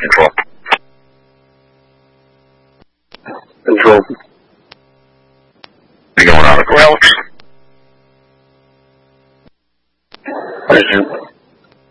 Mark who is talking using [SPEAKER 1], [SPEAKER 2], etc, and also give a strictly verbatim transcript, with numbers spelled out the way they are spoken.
[SPEAKER 1] Control.
[SPEAKER 2] Control.
[SPEAKER 1] You going out of Alex?
[SPEAKER 2] Thank you.